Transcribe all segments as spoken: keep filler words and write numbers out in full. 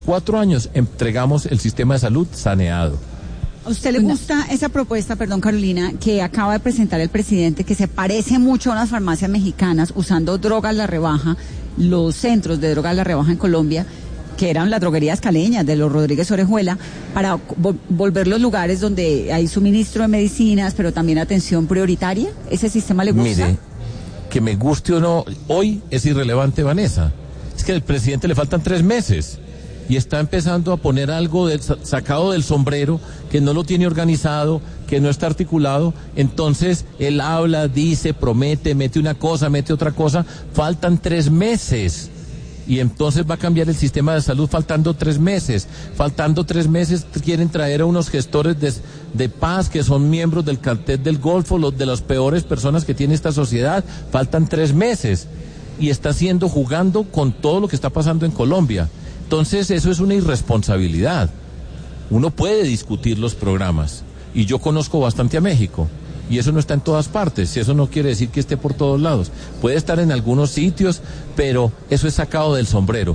Cuatro años entregamos el sistema de salud saneado. ¿A usted le gusta esa propuesta, perdón Carolina, que acaba de presentar el presidente, que se parece mucho a unas farmacias mexicanas usando drogas a la rebaja, los centros de drogas a la rebaja en Colombia, que eran las droguerías caleñas de los Rodríguez Orejuela, para vo- volver los lugares donde hay suministro de medicinas, pero también atención prioritaria? ¿Ese sistema le gusta? Mire, que me guste o no, hoy es irrelevante, Vanessa. Es que al presidente le faltan tres meses. Y está empezando a poner algo de, sacado del sombrero, que no lo tiene organizado, que no está articulado. Entonces, él habla, dice, promete, mete una cosa, mete otra cosa. Faltan tres meses. Y entonces va a cambiar el sistema de salud faltando tres meses. Faltando tres meses quieren traer a unos gestores de, de paz que son miembros del cartel del Golfo, los de las peores personas que tiene esta sociedad. Faltan tres meses. Y está haciendo, jugando con todo lo que está pasando en Colombia. Entonces eso es una irresponsabilidad. Uno puede discutir los programas y yo conozco bastante a México y eso no está en todas partes, eso no quiere decir que esté por todos lados. Puede estar en algunos sitios, pero eso es sacado del sombrero.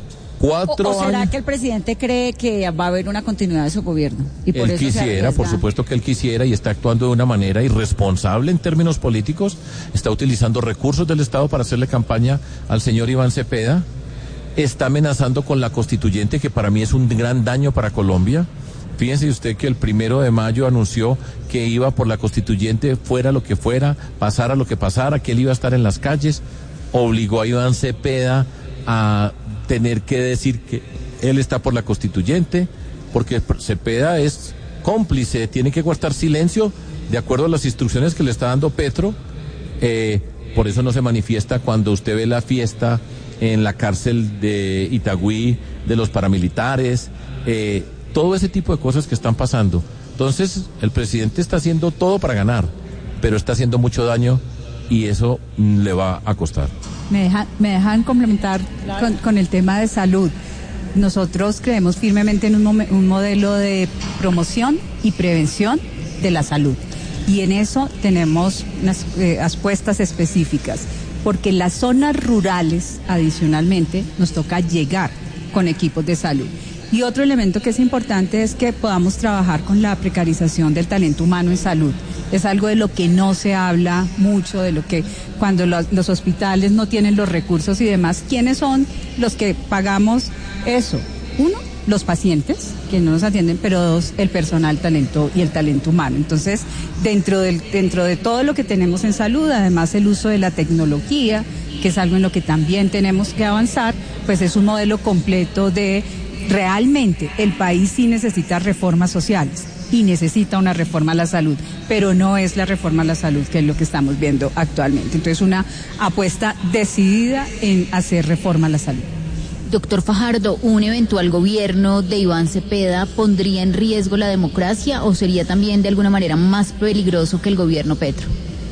Cuatro ¿O, o será años... que el presidente cree que va a haber una continuidad de su gobierno? Y por él eso quisiera, por supuesto que él quisiera, y está actuando de una manera irresponsable en términos políticos. Está utilizando recursos del Estado para hacerle campaña al señor Iván Cepeda. Está amenazando con la constituyente, que para mí es un gran daño para Colombia. Fíjense usted que el primero de mayo anunció que iba por la constituyente, fuera lo que fuera, pasara lo que pasara, que él iba a estar en las calles. Obligó a Iván Cepeda a tener que decir que él está por la constituyente, porque Cepeda es cómplice, tiene que guardar silencio de acuerdo a las instrucciones que le está dando Petro. Eh, por eso no se manifiesta cuando usted ve la fiesta en la cárcel de Itagüí, de los paramilitares, eh, todo ese tipo de cosas que están pasando. Entonces, el presidente está haciendo todo para ganar, pero está haciendo mucho daño y eso mm, le va a costar. Me, deja, me dejan complementar con, con el tema de salud. Nosotros creemos firmemente en un, mom- un modelo de promoción y prevención de la salud. Y en eso tenemos unas eh, apuestas específicas. Porque en las zonas rurales, adicionalmente, nos toca llegar con equipos de salud. Y otro elemento que es importante es que podamos trabajar con la precarización del talento humano en salud. Es algo de lo que no se habla mucho, de lo que cuando los, los hospitales no tienen los recursos y demás, ¿quiénes son los que pagamos eso? Uno, los pacientes, que no nos atienden, pero dos, el personal, talento y el talento humano. Entonces, dentro del, dentro de todo lo que tenemos en salud, además el uso de la tecnología, que es algo en lo que también tenemos que avanzar, pues es un modelo completo de realmente el país sí necesita reformas sociales y necesita una reforma a la salud, pero no es la reforma a la salud que es lo que estamos viendo actualmente. Entonces, una apuesta decidida en hacer reforma a la salud. Doctor Fajardo, ¿un eventual gobierno de Iván Cepeda pondría en riesgo la democracia o sería también de alguna manera más peligroso que el gobierno Petro?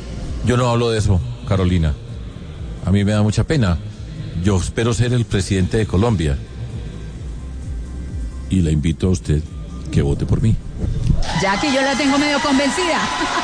Yo no hablo de eso, Carolina. A mí me da mucha pena. Yo espero ser el presidente de Colombia. Y le invito a usted que vote por mí. Ya que yo la tengo medio convencida.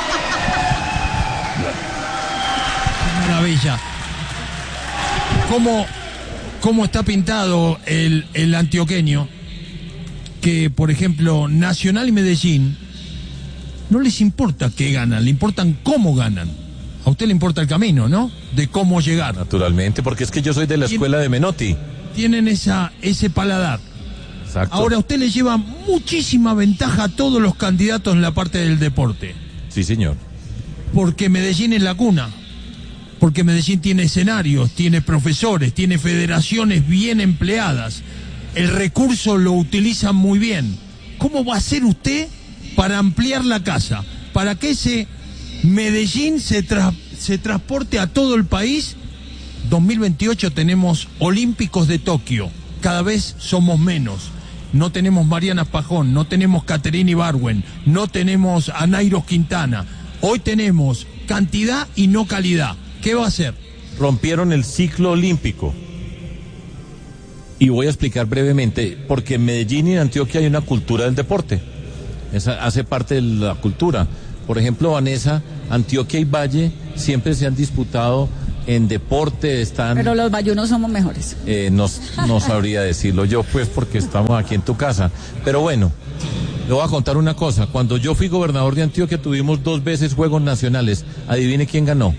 Maravilla. ¿Cómo... ¿Cómo está pintado el, el antioqueño? Que, por ejemplo, Nacional y Medellín no les importa qué ganan, le importan cómo ganan. A usted le importa el camino, ¿no? De cómo llegar. Naturalmente, porque es que yo soy de la escuela de Menotti. Tienen esa, ese paladar. Exacto. Ahora, usted le lleva muchísima ventaja a todos los candidatos en la parte del deporte. Sí, señor. Porque Medellín es la cuna. Porque Medellín tiene escenarios, tiene profesores, tiene federaciones bien empleadas. El recurso lo utilizan muy bien. ¿Cómo va a hacer usted para ampliar la casa? Para que ese Medellín se, tra- se transporte a todo el país. dos mil veintiocho tenemos Olímpicos de Tokio. Cada vez somos menos. No tenemos Mariana Pajón, no tenemos Caterina Ibargüen, no tenemos a Nairos Quintana. Hoy tenemos cantidad y no calidad. ¿Qué va a hacer? Rompieron el ciclo olímpico. Y voy a explicar brevemente, porque en Medellín y en Antioquia hay una cultura del deporte. Esa hace parte de la cultura. Por ejemplo, Vanessa, Antioquia y Valle siempre se han disputado en deporte están... Pero los bayunos somos mejores. Eh, no, no sabría decirlo yo, pues, porque estamos aquí en tu casa. Pero bueno, le voy a contar una cosa. Cuando yo fui gobernador de Antioquia tuvimos dos veces Juegos Nacionales. Adivine quién ganó.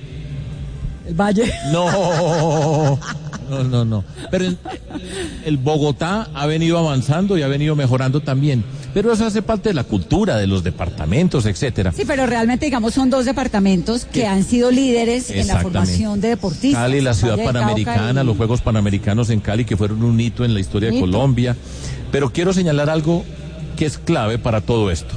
El Valle. No, no, no, no. Pero el, el Bogotá ha venido avanzando y ha venido mejorando también. Pero eso hace parte de la cultura, de los departamentos, etcétera. Sí, pero realmente, digamos, son dos departamentos que han sido líderes en la formación de deportistas. Cali, la ciudad panamericana, los Juegos Panamericanos en Cali, que fueron un hito en la historia de Colombia. Pero quiero señalar algo que es clave para todo esto.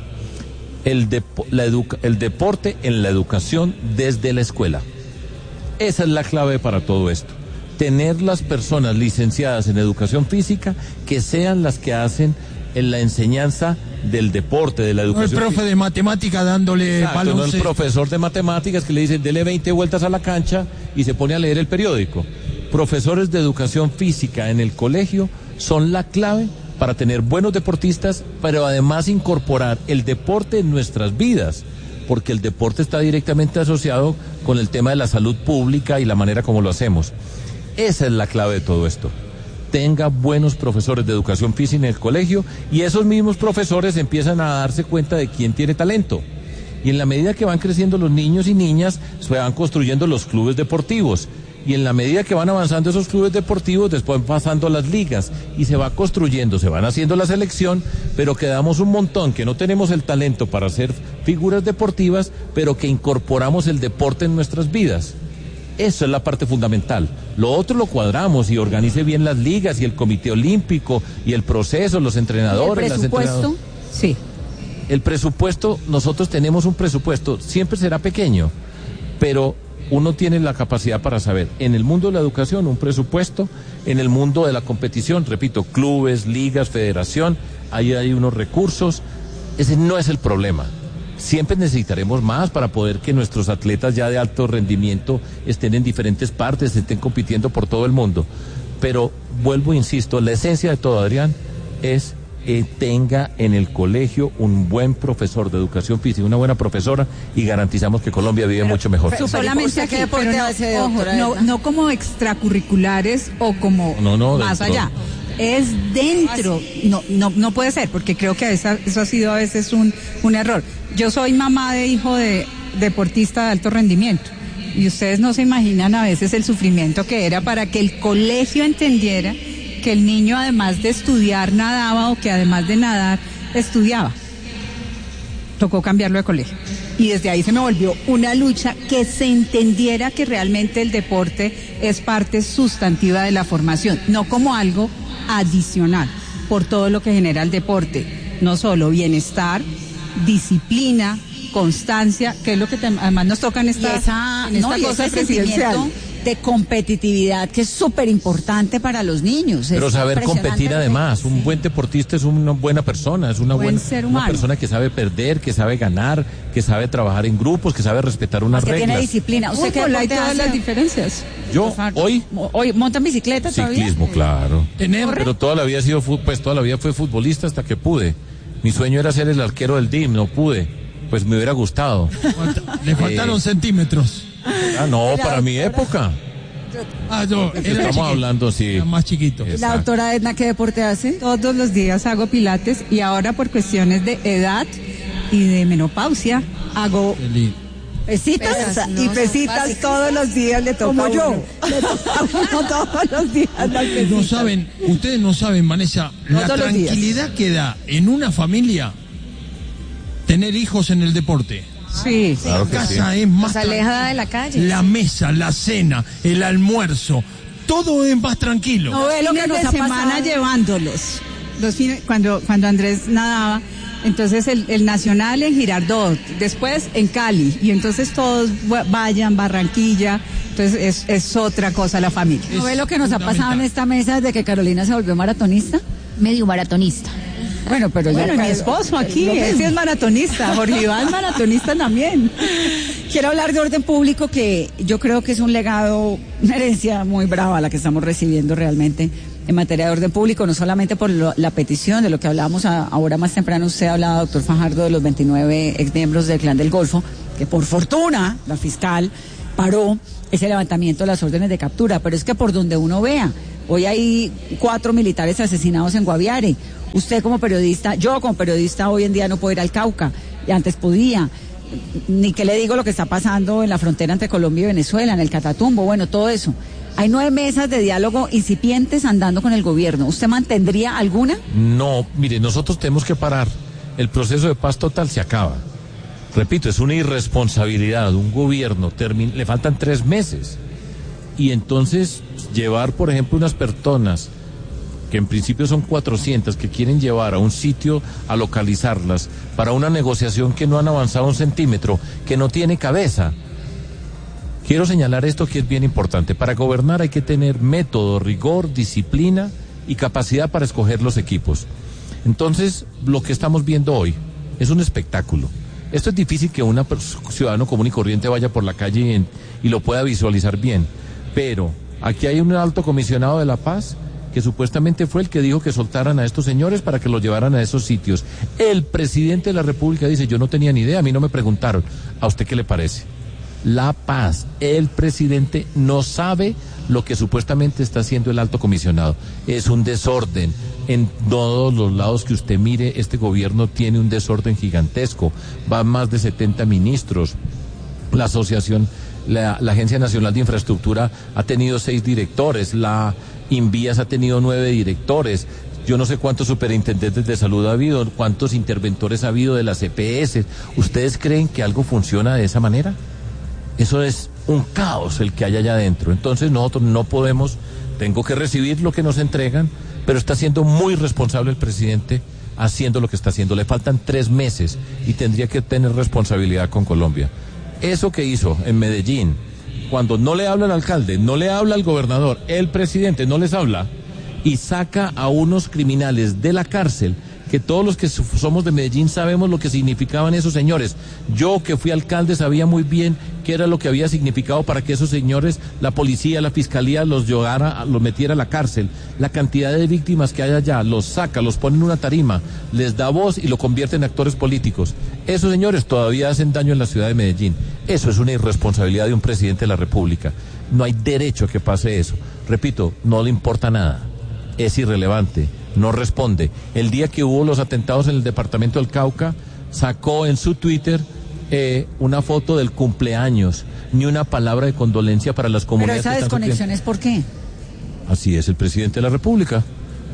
El, depo- la educa- el deporte en la educación desde la escuela. Esa es la clave para todo esto. Tener las personas licenciadas en educación física que sean las que hacen en la enseñanza del deporte, de la educación. No el profe de matemática dándole Exacto, no baloncesto. el profesor de matemáticas que le dicen dele veinte vueltas a la cancha y se pone a leer el periódico. Profesores de educación física en el colegio son la clave para tener buenos deportistas, pero además incorporar el deporte en nuestras vidas, porque el deporte está directamente asociado con el tema de la salud pública y la manera como lo hacemos. Esa es la clave de todo esto. Tenga buenos profesores de educación física en el colegio y esos mismos profesores empiezan a darse cuenta de quién tiene talento. Y en la medida que van creciendo los niños y niñas, se van construyendo los clubes deportivos. Y en la medida que van avanzando esos clubes deportivos, después van pasando las ligas y se va construyendo, se van haciendo la selección, pero quedamos un montón que no tenemos el talento para hacer figuras deportivas, pero que incorporamos el deporte en nuestras vidas. Eso es la parte fundamental. Lo otro lo cuadramos y organice bien las ligas y el Comité Olímpico y el proceso, los entrenadores. ¿Y el presupuesto? Las Sí. El presupuesto, nosotros tenemos un presupuesto, siempre será pequeño, pero uno tiene la capacidad para saber, en el mundo de la educación, un presupuesto, en el mundo de la competición, repito, clubes, ligas, federación, ahí hay unos recursos, ese no es el problema. Siempre necesitaremos más para poder que nuestros atletas ya de alto rendimiento estén en diferentes partes, estén compitiendo por todo el mundo. Pero vuelvo, insisto, la esencia de todo, Adrián, es que tenga en el colegio un buen profesor de educación física, una buena profesora, y garantizamos que Colombia vive mucho mejor. Solamente aquí, pero no, ojo, no, no como extracurriculares o como no, no, más dentro. allá. Es dentro, no, no, no puede ser, porque creo que esa, eso ha sido a veces un, un error. Yo soy mamá de hijo de deportista de alto rendimiento y ustedes no se imaginan a veces el sufrimiento que era para que el colegio entendiera que el niño además de estudiar nadaba o que además de nadar estudiaba. Tocó cambiarlo de colegio. Y desde ahí se me volvió una lucha que se entendiera que realmente el deporte es parte sustantiva de la formación, no como algo adicional, por todo lo que genera el deporte, no solo bienestar, disciplina, constancia, que es lo que te, además nos toca en esta, y esa, en esta no, y cosa ese presidencial. sentimiento de competitividad que es súper importante para los niños. Pero Es saber impresionante competir además, un buen deportista es una buena persona, es una Buen buena ser una humano. persona que sabe perder, que sabe ganar, que sabe trabajar en grupos, que sabe respetar unas que reglas. tiene disciplina. ¿Usted qué Fútbol, hay deporte todas hace? las diferencias. Yo hoy Hoy monta en bicicleta todavía. ciclismo, claro. Tener, Pero toda la vida he sido fu- pues toda la vida fui futbolista hasta que pude. Mi sueño era ser el arquero del D I M, no pude. Pues me hubiera gustado. le faltaron Eh, centímetros. Ah, no, para mi época. Ah, no, era Estamos chiquito. hablando, sí. Era más chiquito. Es- La doctora Edna, ¿qué deporte hace? Todos los días hago pilates y ahora por cuestiones de edad y de menopausia hago Qué lindo. Pesitas pesas no, y son pesitas básicas. todos los días le toca Como a yo. uno. Le toca a uno todos los días las No pesitas. saben, ustedes no saben, Vanessa, la Todos los días. tranquilidad que da en una familia tener hijos en el deporte. Sí. Claro La que sí. casa es más Nos aleja tranquila. de la calle. La mesa, la cena, el almuerzo, todo es más tranquilo. No ve lo que nos Fines ha de semana pasado. llevándolos. Los fines, cuando, cuando Andrés nadaba, entonces el, el Nacional en Girardot, después en Cali, y entonces todos va- vayan, Barranquilla, entonces es, es otra cosa la familia. ¿No ve lo que nos ha pasado en fundamental. esta mesa desde que Carolina se volvió maratonista? Medio maratonista. Bueno, pero Bueno, ya mi esposo aquí, ese es maratonista, Jorge Iván maratonista también. Quiero hablar de orden público, que yo creo que es un legado, una herencia muy brava la que estamos recibiendo realmente en materia de orden público, no solamente por lo- la petición de lo que hablábamos a- ahora más temprano, usted hablaba, doctor Fajardo, de los veintinueve exmiembros del Clan del Golfo, que por fortuna la fiscal paró ese levantamiento de las órdenes de captura, pero es que por donde uno vea, hoy hay cuatro militares asesinados en Guaviare. Usted como periodista, yo como periodista hoy en día no puedo ir al Cauca, y antes podía. Ni que le digo lo que está pasando en la frontera entre Colombia y Venezuela, en el Catatumbo, bueno, todo eso. Hay nueve mesas de diálogo incipientes andando con el gobierno. ¿Usted mantendría alguna? No, mire, nosotros tenemos que parar. El proceso de paz total se acaba. Repito, es una irresponsabilidad. Un gobierno, termina, le faltan tres meses. Y entonces llevar, por ejemplo, unas personas, que en principio son cuatrocientas, que quieren llevar a un sitio a localizarlas para una negociación que no han avanzado un centímetro, que no tiene cabeza. Quiero señalar esto que es bien importante. Para gobernar hay que tener método, rigor, disciplina y capacidad para escoger los equipos. Entonces, lo que estamos viendo hoy es un espectáculo. Esto es difícil que un ciudadano común y corriente vaya por la calle y, y lo pueda visualizar bien. Pero aquí hay un alto comisionado de la paz que supuestamente fue el que dijo que soltaran a estos señores para que los llevaran a esos sitios. El presidente de la República dice, yo no tenía ni idea, a mí no me preguntaron. ¿A usted qué le parece? La paz. El presidente no sabe lo que supuestamente está haciendo el alto comisionado. Es un desorden. En todos los lados que usted mire, este gobierno tiene un desorden gigantesco. Van más de setenta ministros. La asociación, la, la Agencia Nacional de Infraestructura ha tenido seis directores. La Invías ha tenido nueve directores. Yo no sé cuántos superintendentes de salud ha habido, cuántos interventores ha habido de las E P S. ¿Ustedes creen que algo funciona de esa manera? Eso es un caos el que hay allá adentro. Entonces nosotros no podemos, tengo que recibir lo que nos entregan, pero está siendo muy responsable el presidente haciendo lo que está haciendo. Le faltan tres meses y tendría que tener responsabilidad con Colombia. Eso que hizo en Medellín, cuando no le habla al alcalde, no le habla al gobernador, el presidente no les habla y saca a unos criminales de la cárcel, que todos los que somos de Medellín sabemos lo que significaban esos señores. Yo, que fui alcalde, sabía muy bien qué era lo que había significado para que esos señores, la policía, la fiscalía, los llevara, los metiera a la cárcel. La cantidad de víctimas que hay allá, los saca, los pone en una tarima, les da voz y lo convierte en actores políticos. Esos señores todavía hacen daño en la ciudad de Medellín. Eso es una irresponsabilidad de un presidente de la República. No hay derecho a que pase eso. Repito, no le importa nada. Es irrelevante. No responde. El día que hubo los atentados en el departamento del Cauca, sacó en su Twitter eh, una foto del cumpleaños, ni una palabra de condolencia para las comunidades. Pero esa desconexión es ¿por qué? Así es el presidente de la República.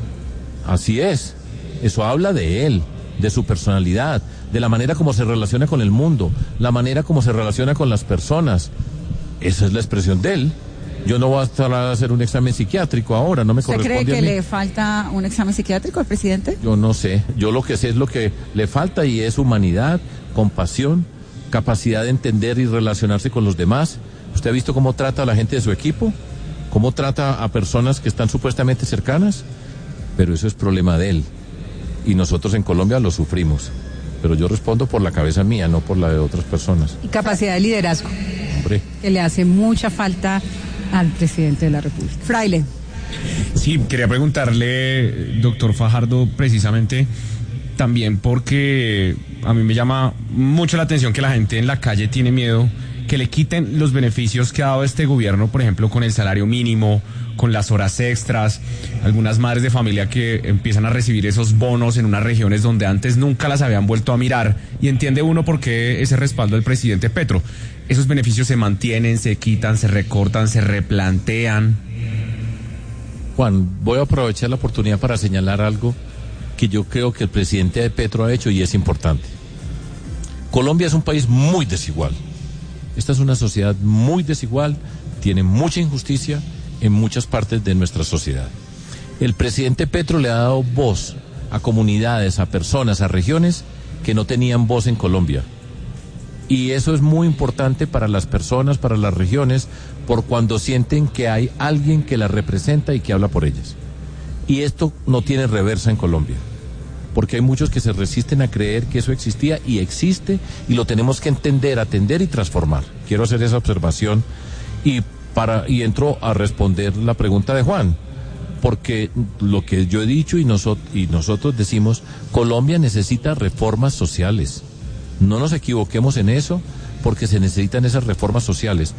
Así es. Eso habla de él, de su personalidad, de la manera como se relaciona con el mundo, la manera como se relaciona con las personas. Esa es la expresión de él. Yo no voy a estar a hacer un examen psiquiátrico ahora, no me corresponde a mí. ¿Usted cree que le falta un examen psiquiátrico al presidente? Yo no sé, yo lo que sé es lo que le falta y es humanidad, compasión, capacidad de entender y relacionarse con los demás. ¿Usted ha visto cómo trata a la gente de su equipo? ¿Cómo trata a personas que están supuestamente cercanas? Pero eso es problema de él. Y nosotros en Colombia lo sufrimos. Pero yo respondo por la cabeza mía, no por la de otras personas. Y capacidad de liderazgo. Hombre. Que le hace mucha falta al presidente de la República. Fraile. Sí, quería preguntarle, doctor Fajardo, precisamente también porque a mí me llama mucho la atención que la gente en la calle tiene miedo que le quiten los beneficios que ha dado este gobierno, por ejemplo, con el salario mínimo, con las horas extras, algunas madres de familia que empiezan a recibir esos bonos en unas regiones donde antes nunca las habían vuelto a mirar, y entiende uno por qué ese respaldo del presidente Petro. Esos beneficios se mantienen, se quitan, se recortan, se replantean. Juan, voy a aprovechar la oportunidad para señalar algo que yo creo que el presidente de Petro ha hecho y es importante. Colombia es un país muy desigual. Esta es una sociedad muy desigual, tiene mucha injusticia en muchas partes de nuestra sociedad. El presidente Petro le ha dado voz a comunidades, a personas, a regiones que no tenían voz en Colombia. Y eso es muy importante para las personas, para las regiones, por cuando sienten que hay alguien que las representa y que habla por ellas. Y esto no tiene reversa en Colombia, porque hay muchos que se resisten a creer que eso existía y existe, y lo tenemos que entender, atender y transformar. Quiero hacer esa observación y, para, y entro a responder la pregunta de Juan, porque lo que yo he dicho y, nosotros, y nosotros decimos, Colombia necesita reformas sociales. No nos equivoquemos en eso, porque se necesitan esas reformas sociales.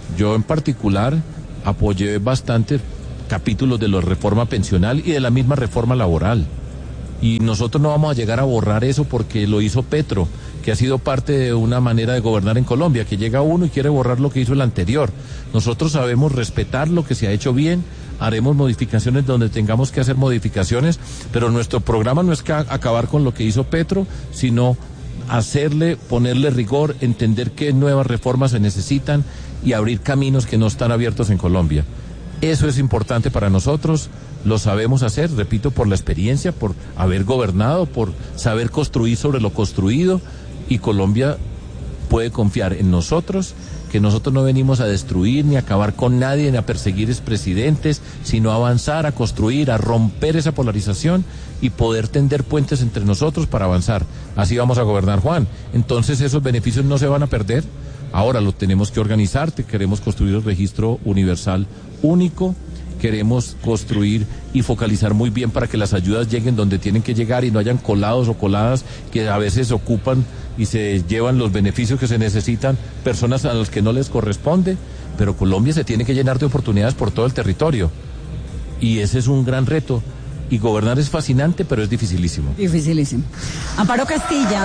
Yo en particular apoyé bastante capítulos de la reforma pensional y de la misma reforma laboral. Y nosotros no vamos a llegar a borrar eso porque lo hizo Petro, que ha sido parte de una manera de gobernar en Colombia, que llega uno y quiere borrar lo que hizo el anterior. Nosotros sabemos respetar lo que se ha hecho bien, haremos modificaciones donde tengamos que hacer modificaciones, pero nuestro programa no es que acabar con lo que hizo Petro, sino hacerle, ponerle rigor, entender qué nuevas reformas se necesitan y abrir caminos que no están abiertos en Colombia. Eso es importante para nosotros, lo sabemos hacer, repito, por la experiencia, por haber gobernado, por saber construir sobre lo construido, y Colombia puede confiar en nosotros, que nosotros no venimos a destruir ni a acabar con nadie, ni a perseguir expresidentes, sino a avanzar, a construir, a romper esa polarización y poder tender puentes entre nosotros para avanzar. Así vamos a gobernar, Juan. Entonces esos beneficios no se van a perder. Ahora lo tenemos que organizar, queremos construir el registro universal único, queremos construir y focalizar muy bien para que las ayudas lleguen donde tienen que llegar y no hayan colados o coladas que a veces ocupan y se llevan los beneficios que se necesitan personas a las que no les corresponde, pero Colombia se tiene que llenar de oportunidades por todo el territorio y ese es un gran reto. Y gobernar es fascinante, pero es dificilísimo. Dificilísimo. Amparo Castilla,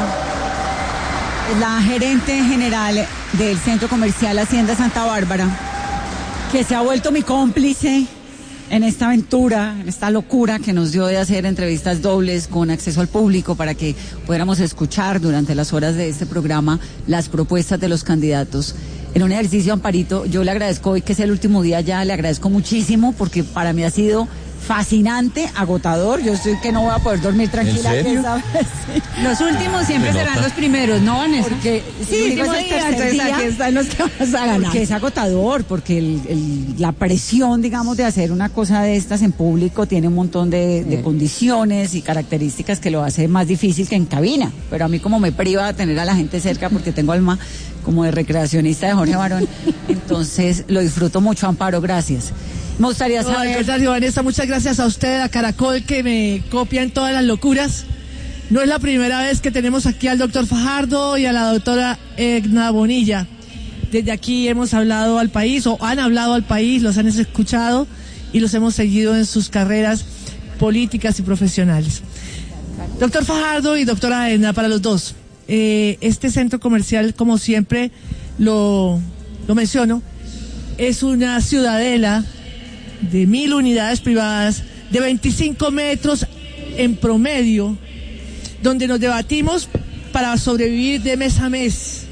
la gerente general del Centro Comercial Hacienda Santa Bárbara, que se ha vuelto mi cómplice en esta aventura, en esta locura que nos dio de hacer entrevistas dobles con acceso al público para que pudiéramos escuchar durante las horas de este programa las propuestas de los candidatos. En un ejercicio, Amparito, yo le agradezco hoy que es el último día ya, le agradezco muchísimo porque para mí ha sido fascinante, agotador. Yo estoy que no voy a poder dormir tranquila. ¿En serio? Sí. Los últimos siempre ¿Se serán nota? los primeros, ¿no, Vanessa? Porque sí, el digo, último es el día, tercer entonces día, aquí están los que vas a ganar. porque es agotador, porque el, el, la presión, digamos, de hacer una cosa de estas en público tiene un montón de, de condiciones y características que lo hace más difícil que en cabina. Pero a mí como me priva de tener a la gente cerca porque tengo alma como de recreacionista de Jorge Barón, entonces lo disfruto mucho. Amparo, gracias. Me gustaría No, al saber... contrario, Vanessa, muchas gracias a usted, a Caracol, que me copian todas las locuras. No es la primera vez que tenemos aquí al doctor Fajardo y a la doctora Edna Bonilla. Desde aquí hemos hablado al país, o han hablado al país, los han escuchado y los hemos seguido en sus carreras políticas y profesionales. Doctor Fajardo y doctora Edna, para los dos, eh, este centro comercial, como siempre lo, lo menciono, es una ciudadela de mil unidades privadas, de veinticinco metros en promedio, donde nos debatimos para sobrevivir de mes a mes.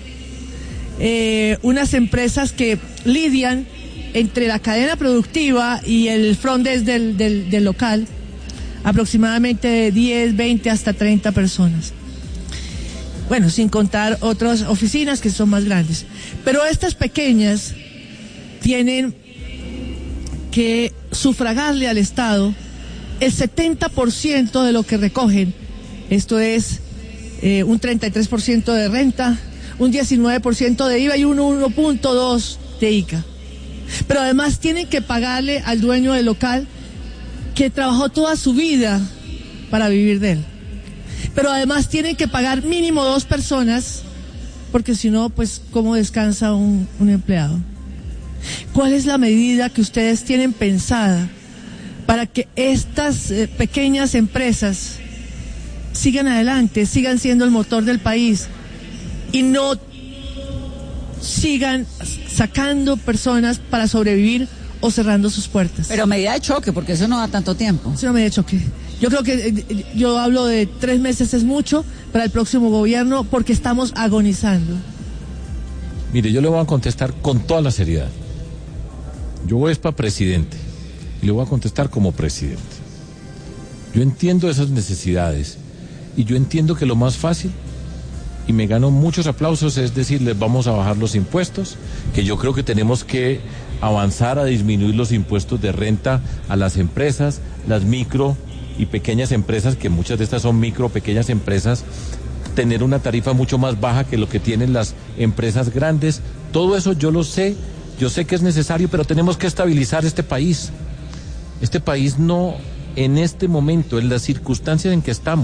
Eh, unas empresas que lidian entre la cadena productiva y el front desk del, del, del local, aproximadamente de diez, veinte hasta treinta personas. Bueno, sin contar otras oficinas que son más grandes. Pero estas pequeñas tienen que sufragarle al Estado el setenta por ciento de lo que recogen. Esto es eh, un treinta y tres por ciento de renta, un diecinueve por ciento de I V A y un uno punto dos por ciento de I C A. Pero además tienen que pagarle al dueño del local que trabajó toda su vida para vivir de él. Pero además tienen que pagar mínimo dos personas, porque si no, pues, ¿cómo descansa un, un empleado? ¿Cuál es la medida que ustedes tienen pensada para que estas eh, pequeñas empresas sigan adelante, sigan siendo el motor del país y no sigan sacando personas para sobrevivir o cerrando sus puertas? Pero medida de choque, porque eso no da tanto tiempo. Es una medida de choque. Yo creo que eh, yo hablo de tres meses es mucho para el próximo gobierno porque estamos agonizando. Mire, yo le voy a contestar con toda la seriedad. Yo voy es para presidente y le voy a contestar como presidente. Yo entiendo esas necesidades y yo entiendo que lo más fácil, y me gano muchos aplausos, es decirles vamos a bajar los impuestos, que yo creo que tenemos que avanzar a disminuir los impuestos de renta a las empresas, las micro y pequeñas empresas, que muchas de estas son micro, pequeñas empresas, tener una tarifa mucho más baja que lo que tienen las empresas grandes. Todo eso yo lo sé. Yo sé que es necesario, pero tenemos que estabilizar este país. Este país no, en este momento, en las circunstancias en que estamos,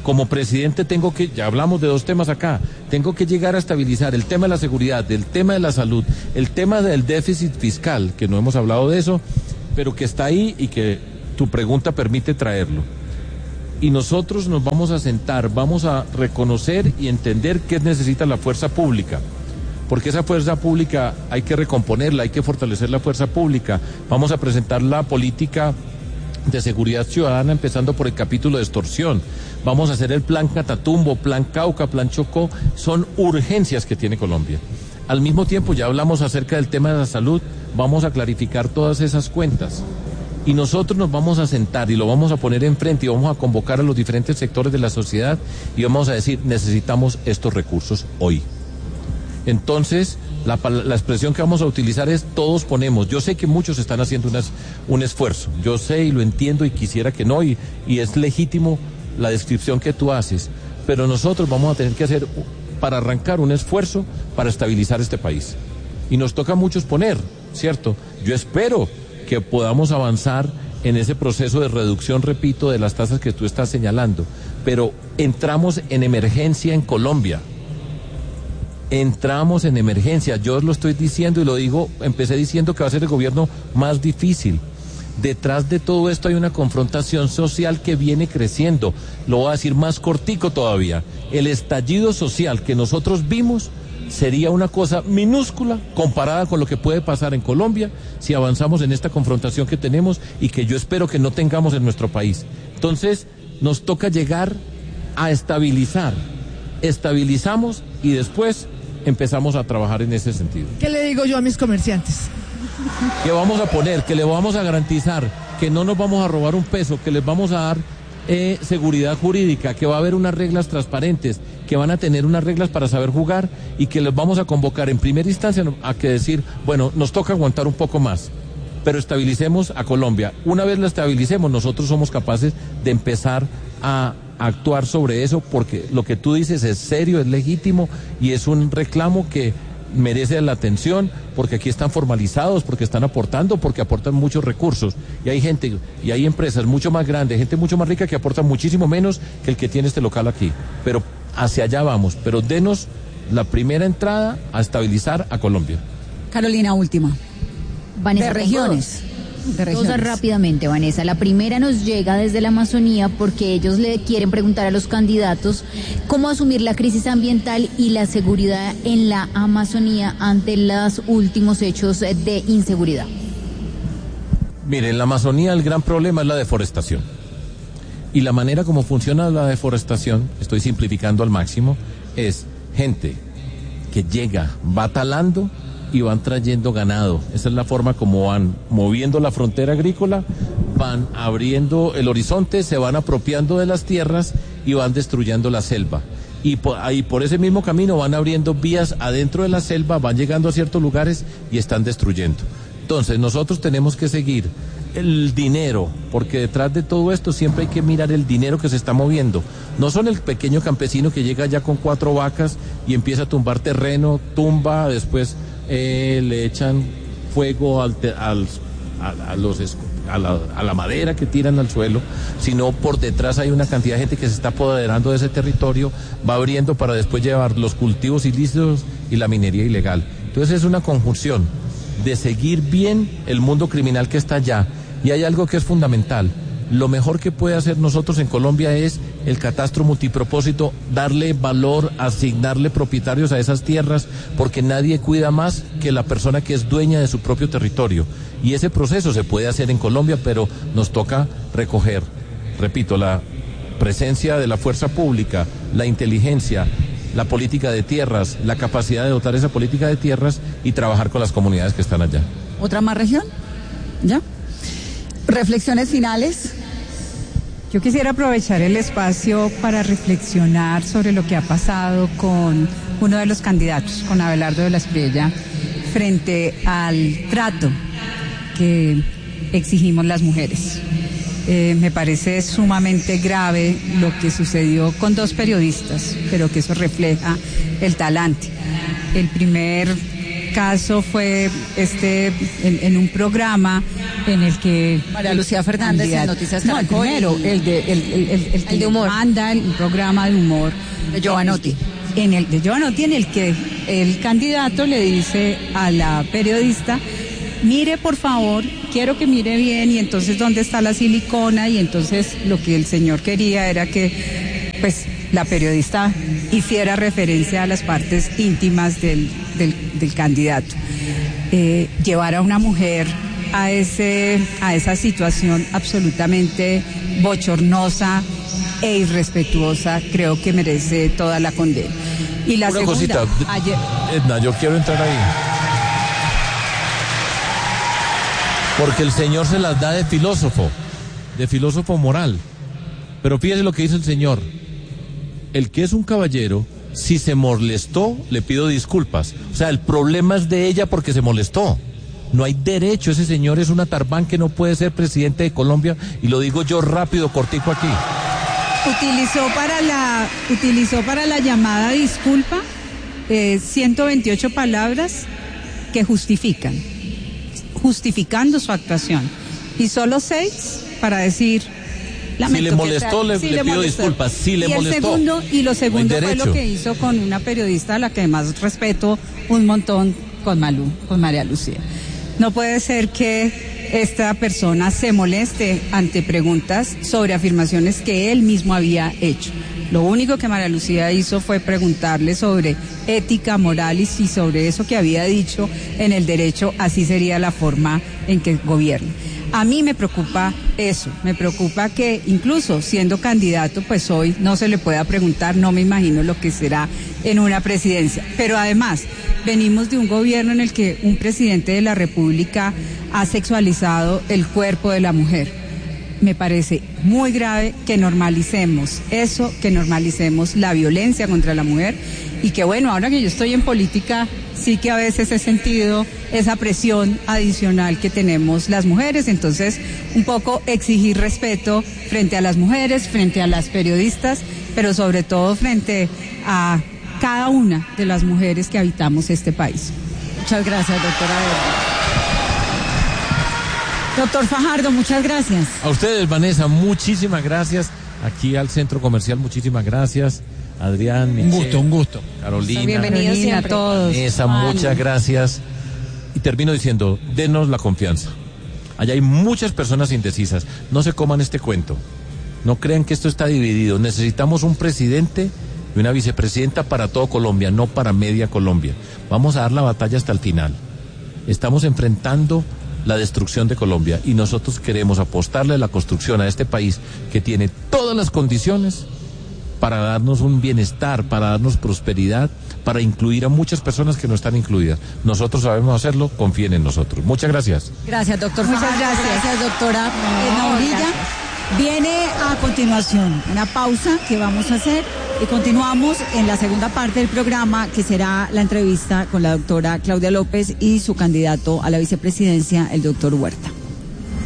como presidente tengo que, ya hablamos de dos temas acá, tengo que llegar a estabilizar el tema de la seguridad, el tema de la salud, el tema del déficit fiscal, que no hemos hablado de eso, pero que está ahí y que tu pregunta permite traerlo. Y nosotros nos vamos a sentar, vamos a reconocer y entender qué necesita la fuerza pública, porque esa fuerza pública hay que recomponerla, hay que fortalecer la fuerza pública. Vamos a presentar la política de seguridad ciudadana, empezando por el capítulo de extorsión. Vamos a hacer el plan Catatumbo, plan Cauca, plan Chocó. Son urgencias que tiene Colombia. Al mismo tiempo, ya hablamos acerca del tema de la salud, vamos a clarificar todas esas cuentas. Y nosotros nos vamos a sentar y lo vamos a poner enfrente y vamos a convocar a los diferentes sectores de la sociedad y vamos a decir, necesitamos estos recursos hoy. Entonces, la, la expresión que vamos a utilizar es todos ponemos. Yo sé que muchos están haciendo unas, un esfuerzo, yo sé y lo entiendo y quisiera que no, y, y es legítimo la descripción que tú haces, pero nosotros vamos a tener que hacer, para arrancar, un esfuerzo para estabilizar este país. Y nos toca a muchos poner, ¿cierto? Yo espero que podamos avanzar en ese proceso de reducción, repito, de las tasas que tú estás señalando, pero entramos en emergencia en Colombia. Entramos en emergencia, yo lo estoy diciendo y lo digo, empecé diciendo que va a ser el gobierno más difícil. Detrás de todo esto hay una confrontación social que viene creciendo, lo voy a decir más cortico todavía. El estallido social que nosotros vimos sería una cosa minúscula comparada con lo que puede pasar en Colombia si avanzamos en esta confrontación que tenemos y que yo espero que no tengamos en nuestro país. Entonces, nos toca llegar a estabilizar. Estabilizamos y después empezamos a trabajar en ese sentido. ¿Qué le digo yo a mis comerciantes? Que vamos a poner, que le vamos a garantizar que no nos vamos a robar un peso, que les vamos a dar eh, seguridad jurídica, que va a haber unas reglas transparentes, que van a tener unas reglas para saber jugar y que les vamos a convocar en primera instancia a que decir, bueno, nos toca aguantar un poco más, pero estabilicemos a Colombia. Una vez la estabilicemos, nosotros somos capaces de empezar a actuar sobre eso, porque lo que tú dices es serio, es legítimo y es un reclamo que merece la atención, porque aquí están formalizados, porque están aportando, porque aportan muchos recursos y hay gente y hay empresas mucho más grandes, gente mucho más rica que aporta muchísimo menos que el que tiene este local aquí, pero hacia allá vamos, pero denos la primera entrada a estabilizar a Colombia. Carolina, última. Vanessa, de regiones. De regiones. Cosas rápidamente, Vanessa. La primera nos llega desde la Amazonía porque ellos le quieren preguntar a los candidatos cómo asumir la crisis ambiental y la seguridad en la Amazonía ante los últimos hechos de inseguridad. Mire, en la Amazonía el gran problema es la deforestación. Y la manera como funciona la deforestación, estoy simplificando al máximo, es gente que llega, va talando y van trayendo ganado. Esa es la forma como van moviendo la frontera agrícola, van abriendo el horizonte, se van apropiando de las tierras y van destruyendo la selva. Y por, ahí por ese mismo camino van abriendo vías adentro de la selva, van llegando a ciertos lugares y están destruyendo. Entonces nosotros tenemos que seguir el dinero, porque detrás de todo esto siempre hay que mirar el dinero que se está moviendo. No son el pequeño campesino que llega ya con cuatro vacas y empieza a tumbar terreno, tumba, después eh, le echan fuego al, al, a, a, los, a, la, a la madera que tiran al suelo, sino por detrás hay una cantidad de gente que se está apoderando de ese territorio, va abriendo para después llevar los cultivos ilícitos y la minería ilegal. Entonces es una conjunción de seguir bien el mundo criminal que está allá. Y hay algo que es fundamental. Lo mejor que puede hacer nosotros en Colombia es el catastro multipropósito, darle valor, asignarle propietarios a esas tierras, porque nadie cuida más que la persona que es dueña de su propio territorio. Y ese proceso se puede hacer en Colombia, pero nos toca recoger, repito, la presencia de la fuerza pública, la inteligencia, la política de tierras, la capacidad de dotar esa política de tierras y trabajar con las comunidades que están allá. ¿Otra más región? ¿Ya? ¿Reflexiones finales? Yo quisiera aprovechar el espacio para reflexionar sobre lo que ha pasado con uno de los candidatos, con Abelardo de la Espriella, frente al trato que exigimos las mujeres. Eh, me parece sumamente grave lo que sucedió con dos periodistas, pero que eso refleja el talante. El primer caso fue este en, en un programa en el que María Lucía Fernández en Noticias no, el Caracol. primero, el de el, el, el, el, El de humor. manda el programa de humor De Giovanotti. En el de Giovanotti, en el que el candidato le dice a la periodista: mire por favor, quiero que mire bien, y entonces dónde está la silicona, y entonces lo que el señor quería era que pues la periodista hiciera referencia a las partes íntimas del, del, del candidato. Eh, llevar a una mujer a ese a esa situación absolutamente bochornosa e irrespetuosa, creo que merece toda la condena. Y la Una segunda, cosita, ayer, Edna, yo quiero entrar ahí. Porque el señor se las da de filósofo, de filósofo moral. Pero fíjese lo que dice el señor. El que es un caballero, si se molestó, le pido disculpas. O sea, el problema es de ella porque se molestó. No hay derecho, ese señor es una tarbán que no puede ser presidente de Colombia, y lo digo yo rápido, cortico aquí. utilizó para la utilizó para la llamada disculpa eh, ciento veintiocho palabras que justifican, justificando su actuación, y solo seis para decir lamento. Si le molestó, que, le, sí, le le pido molestó. disculpas. Si le y molestó. El segundo, y lo segundo no fue lo que hizo con una periodista a la que además respeto un montón, con Malú, con María Lucía. No puede ser que esta persona se moleste ante preguntas sobre afirmaciones que él mismo había hecho. Lo único que María Lucía hizo fue preguntarle sobre ética, moral y si sobre eso que había dicho en el derecho, así sería la forma en que gobierna. A mí me preocupa eso, me preocupa que incluso siendo candidato, pues hoy no se le pueda preguntar, no me imagino lo que será en una presidencia. Pero además, venimos de un gobierno en el que un presidente de la República ha sexualizado el cuerpo de la mujer. Me parece muy grave que normalicemos eso, que normalicemos la violencia contra la mujer, y que bueno, ahora que yo estoy en política, sí que a veces he sentido esa presión adicional que tenemos las mujeres. Entonces, un poco exigir respeto frente a las mujeres, frente a las periodistas, pero sobre todo frente a cada una de las mujeres que habitamos este país. Muchas gracias, doctora. Doctor Fajardo, muchas gracias. A ustedes, Vanessa, muchísimas gracias. Aquí al Centro Comercial, muchísimas gracias. Adrián, Michelle, un gusto, un gusto. Carolina, Bienvenidos Carolina, siempre. a todos. Vanessa, muchas gracias. Y termino diciendo, denos la confianza. Allá hay muchas personas indecisas. No se coman este cuento. No crean que esto está dividido. Necesitamos un presidente y una vicepresidenta para todo Colombia, no para media Colombia. Vamos a dar la batalla hasta el final. Estamos enfrentando la destrucción de Colombia y nosotros queremos apostarle a la construcción a este país que tiene todas las condiciones para darnos un bienestar, para darnos prosperidad, para incluir a muchas personas que no están incluidas. Nosotros sabemos hacerlo, confíen en nosotros. Muchas gracias. Gracias, doctor. Muchas Fajardo. gracias. Gracias, doctora Edna No, Urilla. gracias. Viene a continuación una pausa que vamos a hacer y continuamos en la segunda parte del programa, que será la entrevista con la doctora Claudia López y su candidato a la vicepresidencia, el doctor Huerta.